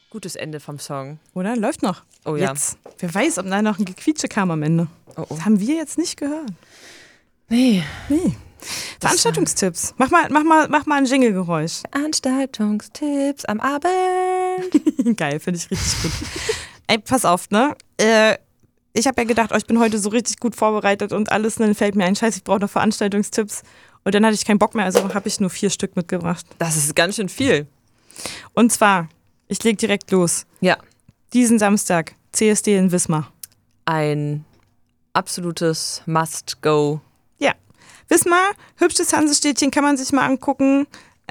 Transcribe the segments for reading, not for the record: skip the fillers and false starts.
Gutes Ende vom Song. Oder? Läuft noch. Oh ja. Jetzt. Wer weiß, ob da noch ein Gequietsche kam am Ende. Oh. Das haben wir jetzt nicht gehört. Nee. Veranstaltungstipps. Mach mal ein Jingle-Geräusch. Veranstaltungstipps am Abend. Geil, finde ich richtig gut. Ey, pass auf, ne? Ich habe ja gedacht, ich bin heute so richtig gut vorbereitet und alles. Und dann fällt mir ein, Scheiß, ich brauche noch Veranstaltungstipps. Und dann hatte ich keinen Bock mehr, also habe ich nur 4 Stück mitgebracht. Das ist ganz schön viel. Und zwar, ich leg direkt los. Ja. Diesen Samstag, CSD in Wismar. Ein absolutes Must-Go. Ja. Wismar, hübsches Hansestädtchen, kann man sich mal angucken.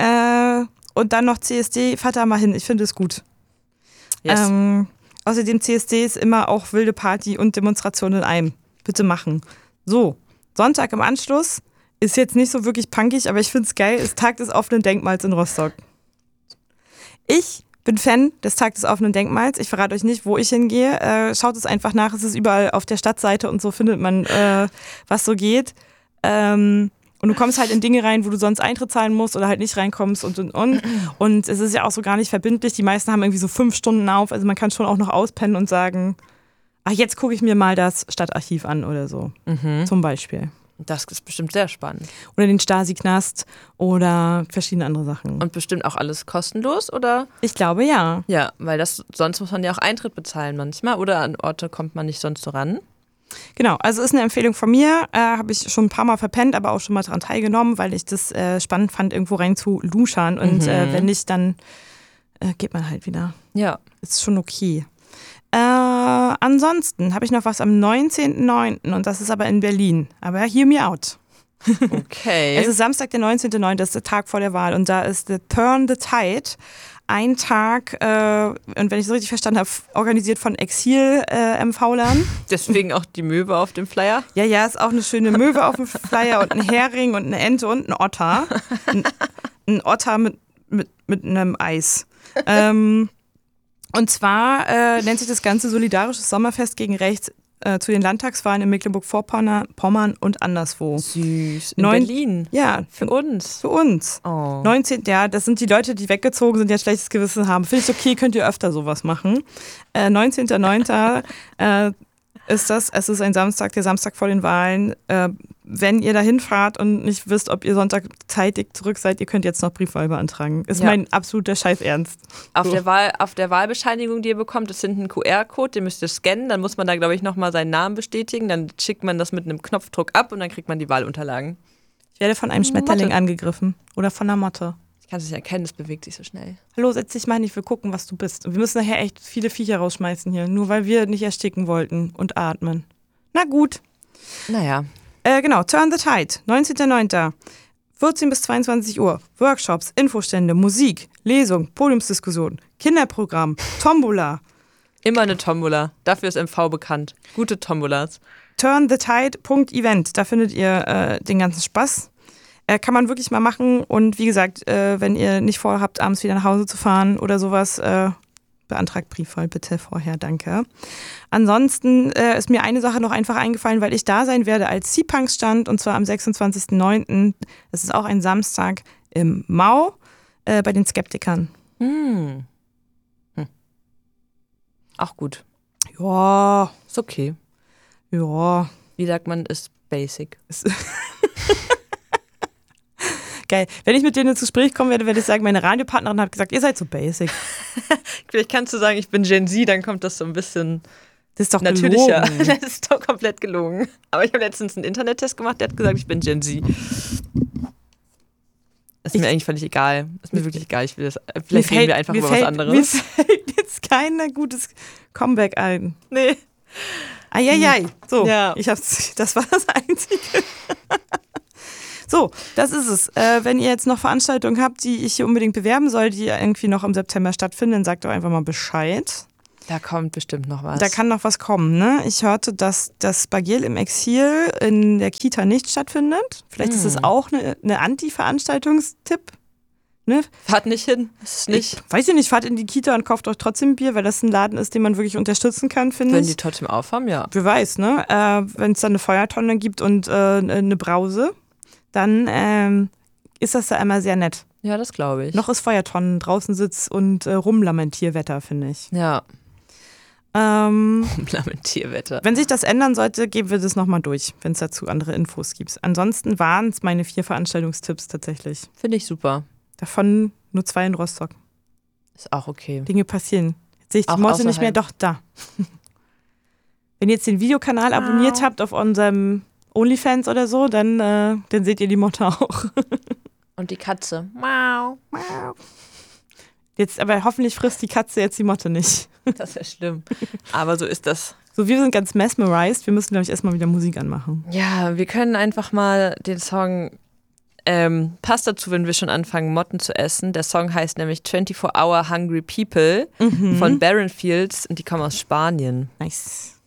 Und dann noch CSD, fahrt da mal hin, ich finde es gut. Yes. Außerdem CSD ist immer auch wilde Party und Demonstration in einem. Bitte machen. So, Sonntag im Anschluss ist jetzt nicht so wirklich punkig, aber ich finde es geil, ist Tag des offenen Denkmals in Rostock. Ich bin Fan des Tag des offenen Denkmals. Ich verrate euch nicht, wo ich hingehe. Schaut es einfach nach. Es ist überall auf der Stadtseite und so findet man, was so geht. Und du kommst halt in Dinge rein, wo du sonst Eintritt zahlen musst oder halt nicht reinkommst und. Und es ist ja auch so gar nicht verbindlich. Die meisten haben irgendwie so 5 Stunden auf. Also man kann schon auch noch auspennen und sagen, ach, jetzt gucke ich mir mal das Stadtarchiv an oder so. Zum Beispiel. Das ist bestimmt sehr spannend. Oder den Stasi-Knast oder verschiedene andere Sachen. Und bestimmt auch alles kostenlos, oder? Ich glaube, ja. Ja, weil sonst muss man ja auch Eintritt bezahlen manchmal. Oder an Orte kommt man nicht sonst so ran. Genau, also ist eine Empfehlung von mir. Habe ich schon ein paar Mal verpennt, aber auch schon mal daran teilgenommen, weil ich das spannend fand, irgendwo rein zu luschern. Und wenn nicht, dann geht man halt wieder. Ja. Ist schon okay. Ansonsten habe ich noch was am 19.09. und das ist aber in Berlin. Aber hear me out. Okay. Es ist Samstag, der 19.09., das ist der Tag vor der Wahl und da ist the Turn the Tide. Ein Tag, und wenn ich es richtig verstanden habe, organisiert von Exil-MV-Lern. Deswegen auch die Möwe auf dem Flyer? Ja, ist auch eine schöne Möwe auf dem Flyer und ein Hering und eine Ente und ein Otter. Ein Otter mit einem Eis. Und zwar nennt sich das Ganze Solidarisches Sommerfest gegen Rechts zu den Landtagswahlen in Mecklenburg-Vorpommern und anderswo. Süß. In Berlin? Ja. Für uns? Für uns. Oh. 19. Ja, das sind die Leute, die weggezogen sind, die ein schlechtes Gewissen haben. Finde ich okay, könnt ihr öfter sowas machen. 19.09. ist das. Es ist ein Samstag, der Samstag vor den Wahlen. Wenn ihr dahin fahrt und nicht wisst, ob ihr Sonntag zeitig zurück seid, ihr könnt jetzt noch Briefwahl beantragen. Ist mein absoluter Scheiß-Ernst. Auf der Wahlbescheinigung, die ihr bekommt, ist hinten ein QR-Code, den müsst ihr scannen. Dann muss man da, glaube ich, nochmal seinen Namen bestätigen. Dann schickt man das mit einem Knopfdruck ab und dann kriegt man die Wahlunterlagen. Ich werde von einem Schmetterling angegriffen. Oder von einer Motte. Ich kann es nicht erkennen, es bewegt sich so schnell. Hallo, setz dich mal hin, ich will gucken, was du bist. Und wir müssen nachher echt viele Viecher rausschmeißen hier. Nur weil wir nicht ersticken wollten und atmen. Na gut. Naja. Genau, Turn the Tide, 19.09. 14 bis 22 Uhr. Workshops, Infostände, Musik, Lesung, Podiumsdiskussion, Kinderprogramm, Tombola. Immer eine Tombola. Dafür ist MV bekannt. Gute Tombolas. turnthetide.event, da findet ihr den ganzen Spaß. Kann man wirklich mal machen. Und wie gesagt, wenn ihr nicht vorhabt, abends wieder nach Hause zu fahren oder sowas, beantragt Briefwahl bitte vorher, danke. Ansonsten ist mir eine Sache noch einfach eingefallen, weil ich da sein werde als Sea-Punks-Stand und zwar am 26.09. Das ist auch ein Samstag im Mau bei den Skeptikern. Auch gut. Ja. Ist okay. Ja. Wie sagt man, ist basic. Geil. Wenn ich mit denen ins Gespräch kommen werde, werde ich sagen, meine Radiopartnerin hat gesagt, ihr seid so basic. Vielleicht kannst du sagen, ich bin Gen Z, dann kommt das so ein bisschen das ist doch natürlicher. Gelogen. Das ist doch komplett gelogen. Aber ich habe letztens einen Internettest gemacht, der hat gesagt, ich bin Gen Z. Ist mir eigentlich völlig egal. Ist mir wirklich egal. Ich will das. Vielleicht reden wir einfach über was anderes. Mir fällt jetzt kein gutes Comeback ein. Nee. Eieiei. So, ja. Das war das Einzige. So, das ist es. Wenn ihr jetzt noch Veranstaltungen habt, die ich hier unbedingt bewerben soll, die irgendwie noch im September stattfinden, dann sagt doch einfach mal Bescheid. Da kommt bestimmt noch was. Da kann noch was kommen, ne? Ich hörte, dass das Bagiel im Exil in der Kita nicht stattfindet. Vielleicht ist es auch eine Anti-Veranstaltungstipp. Ne? Fahrt nicht hin. Das ist nicht. Weiß ich nicht, fahrt in die Kita und kauft euch trotzdem Bier, weil das ein Laden ist, den man wirklich unterstützen kann, finde ich. Wenn die trotzdem aufhaben, ja. Wer weiß, ne? Wenn es dann eine Feuertonne gibt und eine Brause, dann ist das da immer sehr nett. Ja, das glaube ich. Noch ist Feuertonnen, draußen Sitz und Rumlamentierwetter, finde ich. Ja. Lamentierwetter. Wenn sich das ändern sollte, geben wir das nochmal durch, wenn es dazu andere Infos gibt. Ansonsten waren es meine 4 Veranstaltungstipps tatsächlich. Finde ich super. Davon nur 2 in Rostock. Ist auch okay. Dinge passieren. Jetzt sehe ich die Auch Motte nicht mehr, außerhalb. doch, da. Wenn ihr jetzt den Videokanal abonniert habt auf unserem OnlyFans oder so, dann seht ihr die Motte auch. Und die Katze. Mau. Jetzt, aber hoffentlich frisst die Katze jetzt die Motte nicht. Das wäre schlimm. Aber so ist das. So, wir sind ganz mesmerized. Wir müssen, glaube ich, erstmal wieder Musik anmachen. Ja, wir können einfach mal den Song, passt dazu, wenn wir schon anfangen, Motten zu essen. Der Song heißt nämlich 24 Hour Hungry People von Barren Fields und die kommen aus Spanien. Nice.